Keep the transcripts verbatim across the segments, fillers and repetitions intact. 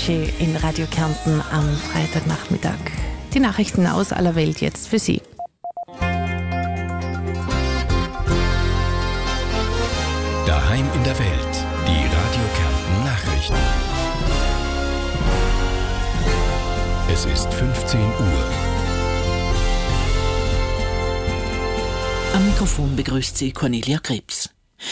Avicii in Radio Kärnten am Freitagnachmittag. Die Nachrichten aus aller Welt jetzt für Sie. Daheim in der Welt, die Radio Kärnten Nachrichten. Es ist fünfzehn Uhr. Am Mikrofon begrüßt Sie Cornelia Krebs.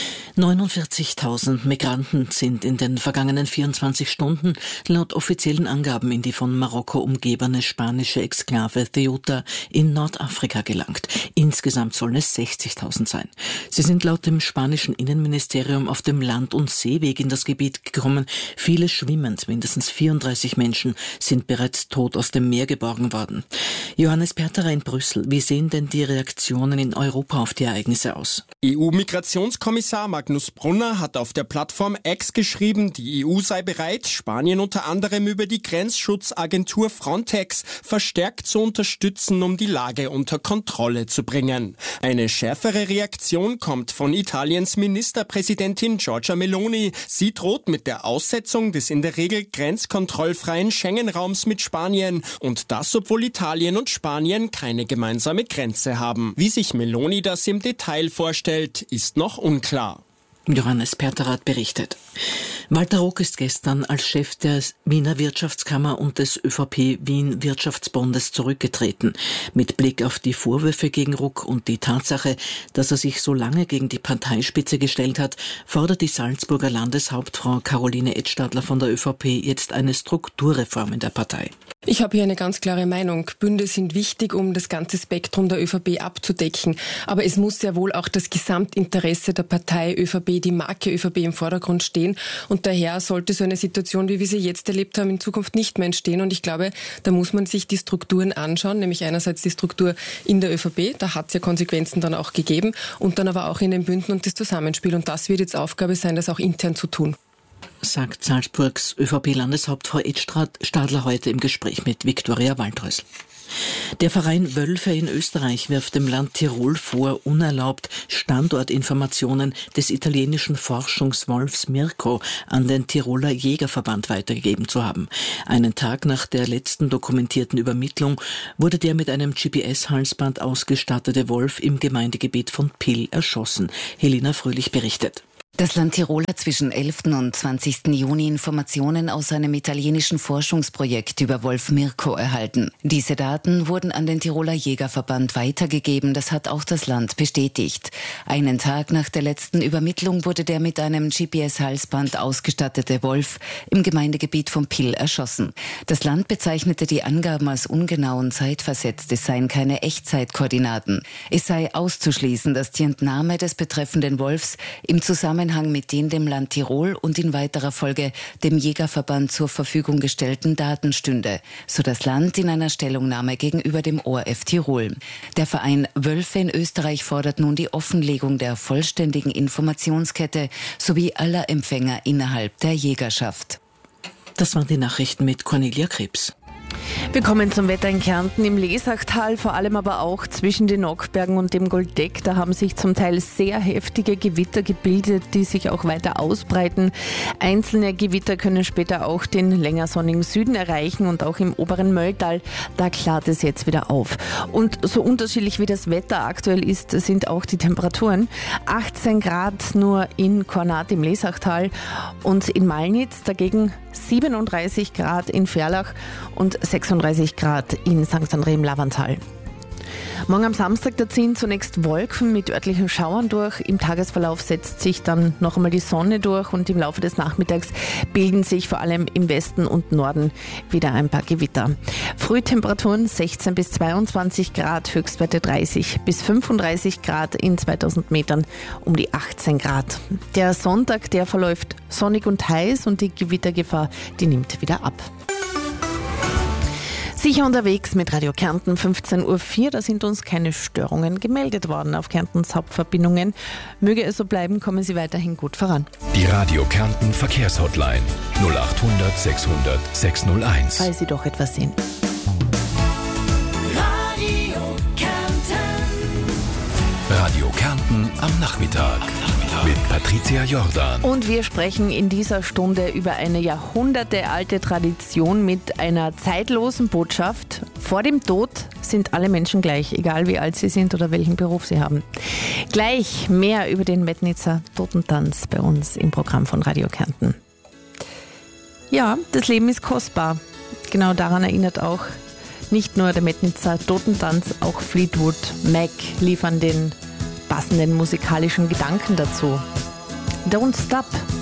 neunundvierzigtausend Migranten sind in den vergangenen vierundzwanzig Stunden laut offiziellen Angaben in die von Marokko umgebene spanische Exklave Ceuta in Nordafrika gelangt. Insgesamt sollen es sechzigtausend sein. Sie sind laut dem spanischen Innenministerium auf dem Land- und Seeweg in das Gebiet gekommen, viele schwimmend. Mindestens vierunddreißig Menschen sind bereits tot aus dem Meer geborgen worden. Johannes Perterer in Brüssel, wie sehen denn die Reaktionen in Europa auf die Ereignisse aus? E U-Migrationskommissar Magnus Brunner hat auf der Plattform X geschrieben, die E U sei bereit, Spanien unter anderem über die Grenzschutzagentur Frontex verstärkt zu unterstützen, um die Lage unter Kontrolle zu bringen. Eine schärfere Reaktion kommt von Italiens Ministerpräsidentin Giorgia Meloni. Sie droht mit der Aussetzung des in der Regel grenzkontrollfreien Schengen-Raums mit Spanien. Und das, obwohl Italien und Spanien keine gemeinsame Grenze haben. Wie sich Meloni das im Detail vorstellt, ist noch unklar. Johannes Perterer hat berichtet. Walter Rock ist gestern als Chef der Wiener Wirtschaftskammer und des ÖVP Wien Wirtschaftsbundes zurückgetreten. Mit Blick auf die Vorwürfe gegen Rock und die Tatsache, dass er sich so lange gegen die Parteispitze gestellt hat, fordert die Salzburger Landeshauptfrau Caroline Edstadler von der ÖVP jetzt eine Strukturreform in der Partei. Ich habe hier eine ganz klare Meinung. Bünde sind wichtig, um das ganze Spektrum der ÖVP abzudecken. Aber es muss sehr wohl auch das Gesamtinteresse der Partei ÖVP, die Marke ÖVP im Vordergrund stehen. Und daher sollte so eine Situation, wie wir sie jetzt erlebt haben, in Zukunft nicht mehr entstehen. Und ich glaube, da muss man sich die Strukturen anschauen, nämlich einerseits die Struktur in der ÖVP, da hat es ja Konsequenzen dann auch gegeben, und dann aber auch in den Bünden und das Zusammenspiel. Und das wird jetzt Aufgabe sein, das auch intern zu tun. Sagt Salzburgs ÖVP-Landeshauptfrau Edstadler heute im Gespräch mit Viktoria Waldhäusl. Der Verein Wölfe in Österreich wirft dem Land Tirol vor, unerlaubt Standortinformationen des italienischen Forschungswolfs Mirko an den Tiroler Jägerverband weitergegeben zu haben. Einen Tag nach der letzten dokumentierten Übermittlung wurde der mit einem G P S-Halsband ausgestattete Wolf im Gemeindegebiet von Pill erschossen. Helena Fröhlich berichtet. Das Land Tirol hat zwischen elften und zwanzigsten Juni Informationen aus einem italienischen Forschungsprojekt über Wolf Mirko erhalten. Diese Daten wurden an den Tiroler Jägerverband weitergegeben, das hat auch das Land bestätigt. Einen Tag nach der letzten Übermittlung wurde der mit einem G P S-Halsband ausgestattete Wolf im Gemeindegebiet von Pill erschossen. Das Land bezeichnete die Angaben als ungenau und zeitversetzt, es seien keine Echtzeitkoordinaten. Es sei auszuschließen, dass die Entnahme des betreffenden Wolfs im Zusammenhang mit den dem Land Tirol und in weiterer Folge dem Jägerverband zur Verfügung gestellten Daten stünde, so das Land in einer Stellungnahme gegenüber dem O R F Tirol. Der Verein Wölfe in Österreich fordert nun die Offenlegung der vollständigen Informationskette sowie aller Empfänger innerhalb der Jägerschaft. Das waren die Nachrichten mit Cornelia Krebs. Wir kommen zum Wetter in Kärnten im Lesachtal, vor allem aber auch zwischen den Nockbergen und dem Goldeck. Da haben sich zum Teil sehr heftige Gewitter gebildet, die sich auch weiter ausbreiten. Einzelne Gewitter können später auch den länger sonnigen Süden erreichen und auch im oberen Mölltal, da klart es jetzt wieder auf. Und so unterschiedlich wie das Wetter aktuell ist, sind auch die Temperaturen. achtzehn Grad nur in Kornat im Lesachtal und in Malnitz, dagegen siebenunddreißig Grad in Ferlach und sechsunddreißig Grad in Sankt André im Lavantal. Morgen am Samstag, da ziehen zunächst Wolken mit örtlichen Schauern durch. Im Tagesverlauf setzt sich dann noch einmal die Sonne durch und im Laufe des Nachmittags bilden sich vor allem im Westen und Norden wieder ein paar Gewitter. Frühtemperaturen sechzehn bis zweiundzwanzig Grad, Höchstwerte dreißig bis fünfunddreißig Grad, in zweitausend Metern um die achtzehn Grad. Der Sonntag, der verläuft sonnig und heiß und die Gewittergefahr, die nimmt wieder ab. Sicher unterwegs mit Radio Kärnten, fünfzehn Uhr vier, da sind uns keine Störungen gemeldet worden auf Kärntens Hauptverbindungen. Möge es so bleiben, kommen Sie weiterhin gut voran. Die Radio Kärnten Verkehrshotline null acht hundert sechshundert sechshunderteins. Falls Sie doch etwas sehen. Radio Kärnten am Nachmittag. mit Patricia Jordan. Und wir sprechen in dieser Stunde über eine jahrhundertealte Tradition mit einer zeitlosen Botschaft. Vor dem Tod sind alle Menschen gleich, egal wie alt sie sind oder welchen Beruf sie haben. Gleich mehr über den Metnitzer Totentanz bei uns im Programm von Radio Kärnten. Ja, das Leben ist kostbar. Genau daran erinnert auch nicht nur der Metnitzer Totentanz, auch Fleetwood Mac liefern den passenden musikalischen Gedanken dazu. Don't Stop.